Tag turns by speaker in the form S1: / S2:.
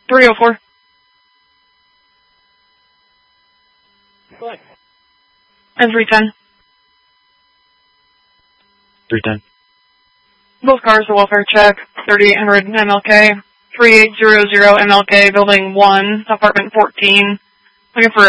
S1: 304.
S2: What?
S1: And 310.
S3: 310.
S1: Both cars, the welfare check, 3800 MLK, 3800 MLK, building 1, apartment 14. Looking for